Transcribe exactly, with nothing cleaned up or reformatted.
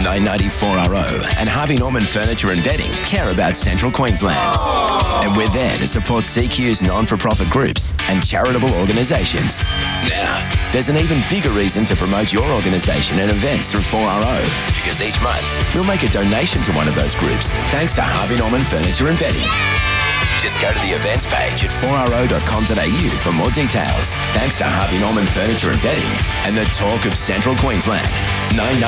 nine ninety-four R O and Harvey Norman Furniture and Bedding care about Central Queensland. And we're there to support C Q's non-for-profit groups and charitable organisations. Now, there's an even bigger reason to promote your organisation and events through four R O, because each month we'll make a donation to one of those groups thanks to Harvey Norman Furniture and Bedding. Just go to the events page at four r o dot com dot a u for more details. Thanks to Harvey Norman Furniture and Bedding and the talk of Central Queensland. nine